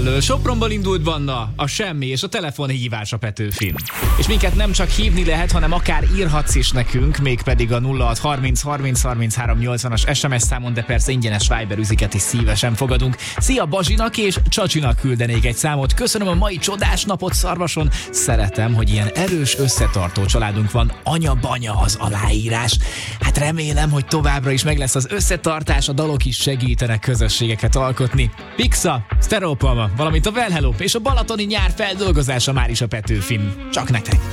elől. Sopronból indult banda, a semmi és a telefonhívás a Petőfin. És minket nem csak hívni lehet, hanem akár írhatsz is nekünk, mégpedig a 0630 30 33 80-as SMS számon, de persze ingyenes Viber üziket is szívesen fogadunk. Szia Bazsinak és Csacsinak küldenék egy számot. Köszönöm a mai csodás napot Szarvason. Szeretem, hogy ilyen erős összetartó családunk van. Anya-banya az aláírás. Hát remélem, hogy továbbra is meg lesz az összetartás, a dalok is segítenek közösségeket alkotni. Pixa, Stereopalma, valamint a Well Hello és a balatoni nyár feldolgozása már is a Petőfin. Csak nektek!